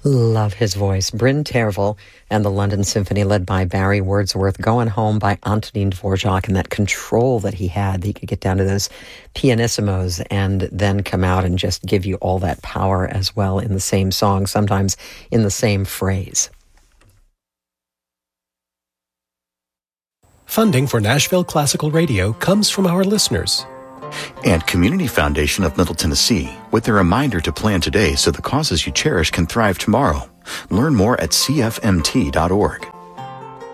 Love his voice. Bryn Tervel and the London Symphony, led by Barry Wordsworth, Going Home by Antonin Dvorak, and that control that he had. He could get down to those pianissimos and then come out and just give you all that power as well in the same song, sometimes in the same phrase. Funding for Nashville Classical Radio comes from our listeners. And Community Foundation of Middle Tennessee, with a reminder to plan today so the causes you cherish can thrive tomorrow. Learn more at cfmt.org.